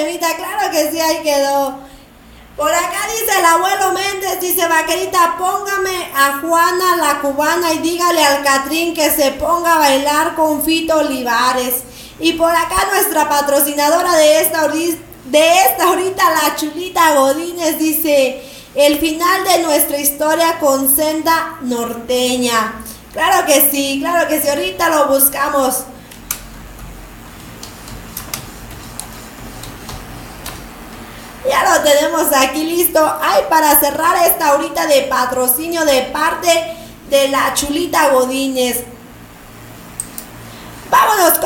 Vaquerita, claro que sí, ahí quedó. Por acá dice el abuelo Méndez, dice Vaquerita, póngame a Juana la cubana y dígale al Catrín que se ponga a bailar con Fito Olivares. Y por acá nuestra patrocinadora de esta ahorita, la Chulita Godínez, dice, el final de nuestra historia con Senda Norteña. Claro que sí, ahorita lo buscamos. Ya lo tenemos aquí listo. Ay, para cerrar esta ahorita de patrocinio de parte de la Chulita Godínez. Vámonos con